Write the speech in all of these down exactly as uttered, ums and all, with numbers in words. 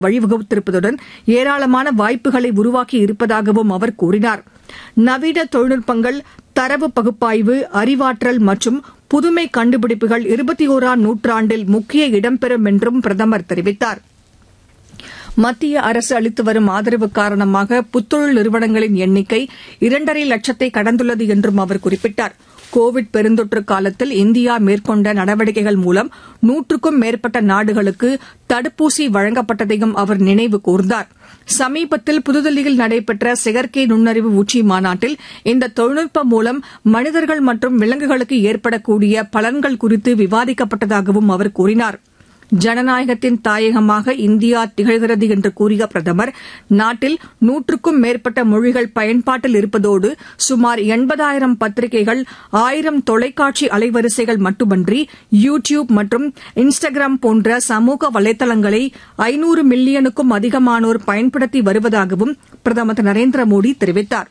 வழிவகுத்திருப்பதுடன் ஏராளமான வாய்ப்புகளை உருவாக்கி இருப்பதாகவும் அவர் கூறினார். நவீன தொழில்நுட்பங்கள், தரவு பகுப்பாய்வு, அறிவாற்றல் மற்றும் புதுமை கண்டுபிடிப்புகள் இருபத்தி ஒராம் நூற்றாண்டில் முக்கிய இடம்பெறும் என்றும் பிரதமர் தெரிவித்தார். மத்திய அரசு அளித்து வரும் ஆதரவு காரணமாக புத்தொழில் நிறுவனங்களின் எண்ணிக்கை இரண்டரை லட்சத்தை கடந்துள்ளது என்றும் அவர் குறிப்பிட்டார். கோவிட் பெருந்தொற்று காலத்தில் இந்தியா மேற்கொண்ட நடவடிக்கைகள் மூலம் நூற்றுக்கும் மேற்பட்ட நாடுகளுக்கு தடுப்பூசி வழங்கப்பட்டதையும் அவர் நினைவு கூர்ந்தார். சமீபத்தில் புதுதில்லியில் நடைபெற்ற செயற்கை நுண்ணறிவு உச்சி மாநாட்டில் இந்த தொழில்நுட்பம் மூலம் மனிதர்கள் மற்றும் விலங்குகளுக்கு ஏற்படக்கூடிய பலன்கள் குறித்து விவாதிக்கப்பட்டதாகவும் அவர் கூறினார். ஜனநாயகத்தின் தாயகமாக இந்தியா திகழ்கிறது என்று கூறிய பிரதமர், நாட்டில் நூற்றுக்கும் மேற்பட்ட மொழிகள் பயன்பாட்டில் இருப்பதோடு சுமார் எண்பதாயிரம் பத்திரிகைகள், ஆயிரம் தொலைக்காட்சி அலைவரிசைகள் மட்டுமன்றி யூ டியூப் மற்றும் இன்ஸ்டாகிராம் போன்ற சமூக வலைதளங்களை ஐநூறு மில்லியனுக்கும் அதிகமானோர் பயன்படுத்தி வருவதாகவும் பிரதமர் திரு நரேந்திர மோடி தெரிவித்தார்.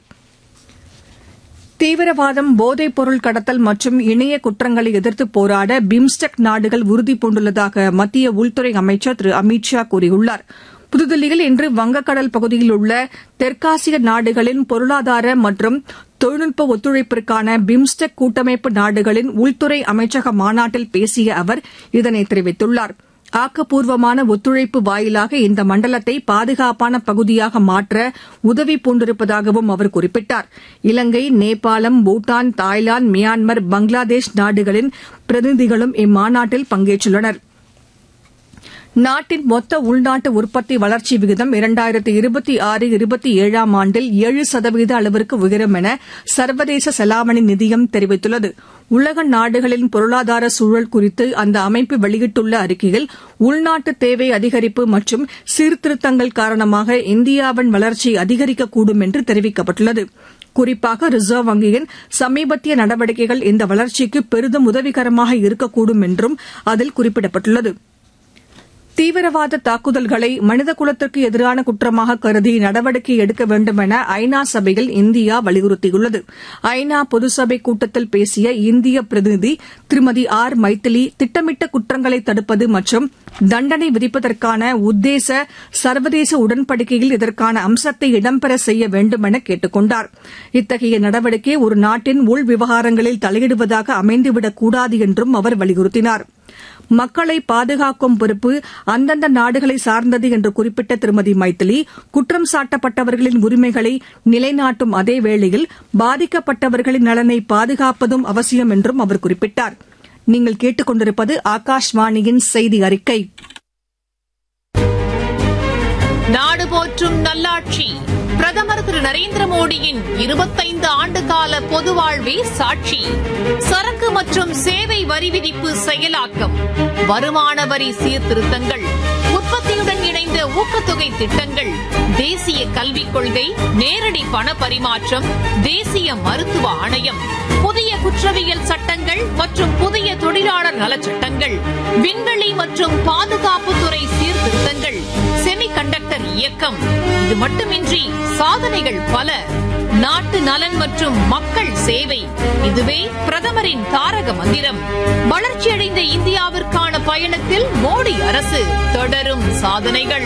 தீவிரவாதம், போதைப் பொருள் கடத்தல் மற்றும் இணைய குற்றங்களை எதிர்த்து போராட பிம்ஸ்டெக் நாடுகள் உறுதிபூண்டுள்ளதாக மத்திய உள்துறை அமைச்சர் திரு அமித் ஷா கூறியுள்ளார். புதுதில்லியில் இன்று வங்கக்கடல் பகுதியில் உள்ள தெற்காசிய நாடுகளின் பொருளாதார மற்றும் தொழில்நுட்ப ஒத்துழைப்பிற்கான பிம்ஸ்டெக் கூட்டமைப்பு நாடுகளின் உள்துறை அமைச்சக மாநாட்டில் பேசிய அவர் இதனை தெரிவித்துள்ளார். ஆக்கப்பூர்வமான ஒத்துழைப்பு வாயிலாக இந்த மண்டலத்தை பாதுகாப்பான பகுதியாக மாற்ற உதவி பூண்டிருப்பதாகவும் அவர் குறிப்பிட்டார். இலங்கை, நேபாளம், பூட்டான், தாய்லாந்து, மியான்மர், பங்களாதேஷ் நாடுகளின் பிரதிநிதிகளும் இம்மாநாட்டில் பங்கேற்றுள்ளனா். நாட்டின் மொத்த உள்நாட்டு உற்பத்தி வளர்ச்சி விகிதம் இரண்டாயிரத்து இருபத்தி ஆறு இருபத்தி ஏழாம் ஆண்டில் ஏழு சதவீத அளவிற்கு உயரும் என சர்வதேச செலாவணி நிதியம் தெரிவித்துள்ளது. உலக நாடுகளின் பொருளாதார சூழல் குறித்து அந்த அமைப்பு வெளியிட்டுள்ள அறிக்கையில் உள்நாட்டு தேவை அதிகரிப்பு மற்றும் சீர்திருத்தங்கள் காரணமாக இந்தியாவின் வளர்ச்சி அதிகரிக்கக்கூடும் என்று தெரிவிக்கப்பட்டுள்ளது. குறிப்பாக ரிசர்வ் வங்கியின் சமீபத்திய நடவடிக்கைகள் இந்த வளர்ச்சிக்கு பெரிதும் உதவிகரமாக இருக்கக்கூடும் என்றும் அதில் குறிப்பிடப்பட்டுள்ளது. தீவிரவாத தாக்குதல்களை மனிதகுலத்திற்கு எதிரான குற்றமாக கருதி நடவடிக்கை எடுக்க வேண்டும் என ஐநா சபையில் இந்தியா வலியுறுத்தியுள்ளது. ஐநா பொதுசபை கூட்டத்தில் பேசிய இந்திய பிரதிநிதி திருமதி ஆர் மைதிலி, திட்டமிட்ட குற்றங்களை தடுப்பது மற்றும் தண்டனை விதிப்பதற்கான உத்தேச சர்வதேச உடன்படிக்கையில் இதற்கான அம்சத்தை இடம்பெற செய்ய வேண்டும் என கேட்டுக் கொண்டார். இத்தகைய நடவடிக்கை ஒரு நாட்டின் உள் விவகாரங்களில் தலையிடுவதாக அமைந்துவிடக் கூடாது என்றும் அவர் வலியுறுத்தினார். மக்களை பாதுகாக்கும் பொறுப்பு அந்தந்த நாடுகளை சார்ந்தது என்று குறிப்பிட்ட திருமதி மைதிலி, குற்றம் சாட்டப்பட்டவர்களின் உரிமைகளை நிலைநாட்டும் அதே வேளையில் பாதிக்கப்பட்டவர்களின் நலனை பாதுகாப்பதும் அவசியம் என்றும் அவர் குறிப்பிட்டார். நீங்கள் கேட்டுக் கொண்டிருப்பது ஆகாஷ்வாணியின் செய்தி அறிக்கை. நாடு போற்றும் நல்லாட்சி பிரதமர் திரு நரேந்திர மோடியின் இருபத்தைந்து ஆண்டு கால பொது வாழ்வே சாட்சி. சரக்கு மற்றும் சேவை வரி விதிப்பு செயலாக்கம், வருமான வரி சீர்திருத்தங்கள், உற்பத்தியுடன் இணைந்த ஊக்கத்தொகை திட்டங்கள், தேசிய கல்விக் கொள்கை, நேரடி பண பரிமாற்றம், தேசிய மருத்துவ ஆணையம், புதிய குற்றவியல் சட்டங்கள் மற்றும் புதிய தொழிலாளர் நலச்சட்டங்கள், விண்வெளி மற்றும் பாதுகாப்புத்துறை சீர்திருத்தங்கள், செமி கண்டக்டர் இயக்கம். இது மட்டுமின்றி சாதனைகள் பல. நாட்டு நலன் மற்றும் மக்கள் சேவை, இதுவே பிரதமரின் தாரக மந்திரம். வளர்ச்சியடைந்த இந்தியாவிற்கான பயணத்தில் மோடி அரசு தொடரும் சாதனைகள்.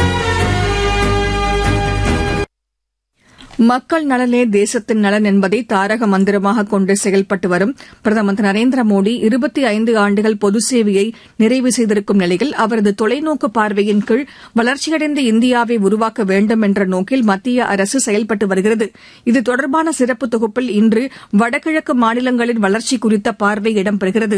மக்கள் நலனே தேசத்தின் நலன் என்பதை தாரக மந்திரமாக கொண்டு செயல்பட்டு வரும் பிரதமர் திரு நரேந்திர மோடி இருபத்தி ஐந்து ஆண்டுகள் பொது சேவையை நிறைவு செய்திருக்கும் நிலையில் அவரது தொலைநோக்கு பார்வையின் கீழ் வளர்ச்சியடைந்த இந்தியாவை உருவாக்க வேண்டும் என்ற நோக்கில் மத்திய அரசு செயல்பட்டு வருகிறது. இது தொடர்பான சிறப்பு தொகுப்பில் இன்று வடகிழக்கு மாநிலங்களின் வளர்ச்சி குறித்த பார்வை இடம்பெறுகிறது.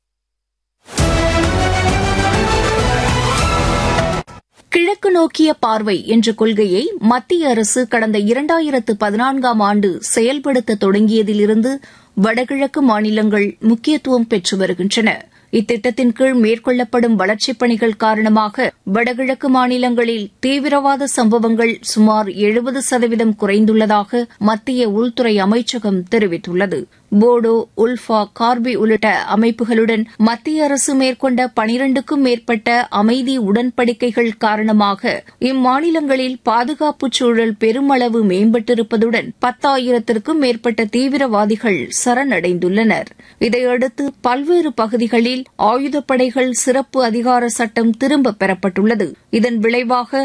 கிழக்கு நோக்கிய பார்வை என்ற கொள்கையை மத்திய அரசு கடந்த இரண்டாயிரத்து பதினான்காம் ஆண்டு செயல்படுத்த தொடங்கியதிலிருந்து வடகிழக்கு மாநிலங்கள் முக்கியத்துவம் பெற்று வருகின்றன. இத்திட்டத்தின் கீழ் மேற்கொள்ளப்படும் வளர்ச்சிப் பணிகள் காரணமாக வடகிழக்கு மாநிலங்களில் தீவிரவாத சம்பவங்கள் சுமார் எழுபது சதவீதம் குறைந்துள்ளதாக மத்திய உள்துறை அமைச்சகம் தெரிவித்துள்ளது. போடோ, உல்ஃபா, கார்பி உள்ளிட்ட அமைப்புகளுடன் மத்திய அரசு மேற்கொண்ட பனிரண்டுக்கும் மேற்பட்ட அமைதி உடன்படிக்கைகள் காரணமாக இம்மாநிலங்களில் பாதுகாப்புச் சூழல் பெருமளவு மேம்பட்டிருப்பதுடன் பத்தாயிரத்திற்கும் மேற்பட்ட தீவிரவாதிகள் சரணடைந்துள்ளனர். இதையடுத்து பல்வேறு பகுதிகளில் ஆயுதப்படைகள் சிறப்பு அதிகார சட்டம் திரும்பப் பெறப்பட்டுள்ளது. இதன் விளைவாக